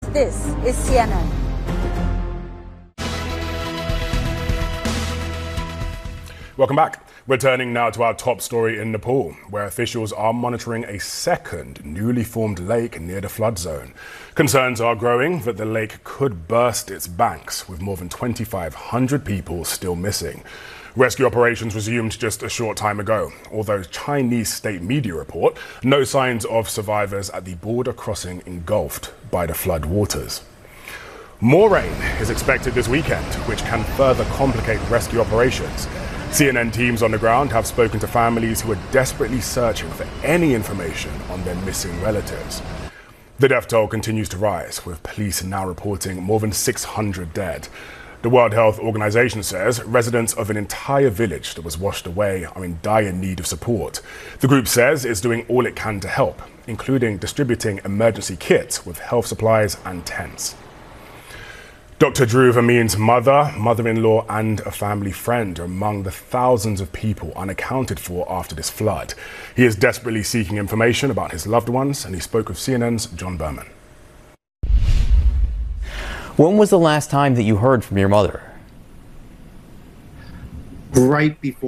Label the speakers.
Speaker 1: This is CNN.
Speaker 2: Welcome back. We're turning now to our top story in Nepal, where officials are monitoring a second newly formed lake near the flood zone. Concerns are growing that the lake could burst its banks, with more than 2,500 people still missing. Rescue operations resumed just a short time ago, although Chinese state media report no signs of survivors at the border crossing engulfed by the flood waters. More rain is expected this weekend, which can further complicate rescue operations. CNN teams on the ground have spoken to families who are desperately searching for any information on their missing relatives. The death toll continues to rise, with police now reporting more than 600 dead. The World Health Organization says residents of an entire village that was washed away are in dire need of support. The group says it's doing all it can to help, including distributing emergency kits with health supplies and tents. Dr. Dhruv Amin's mother, mother-in-law and a family friend are among the thousands of people unaccounted for after this flood. He is desperately seeking information about his loved ones, and he spoke with CNN's John Berman.
Speaker 3: When was the last time that you heard from your mother?
Speaker 4: Right before